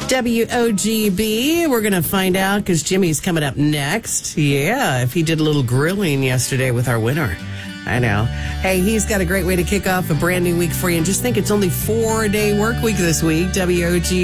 WOGB. We're going to find out because Jimmy's coming up next. Yeah, if he did a little grilling yesterday with our winner. I know. Hey, he's got a great way to kick off a brand new week for you. And just think it's only 4-day work week this week. WOGB.